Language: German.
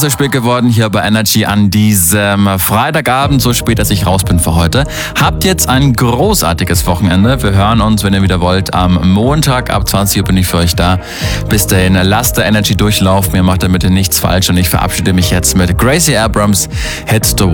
so spät geworden hier bei Energy an diesem Freitagabend, so spät, dass ich raus bin für heute. Habt jetzt ein großartiges Wochenende. Wir hören uns, wenn ihr wieder wollt, am Montag ab 20 Uhr bin ich für euch da. Bis dahin, lasst der Energy durchlaufen, ihr macht damit nichts falsch und ich verabschiede mich jetzt mit Gracie Abrams, Hit the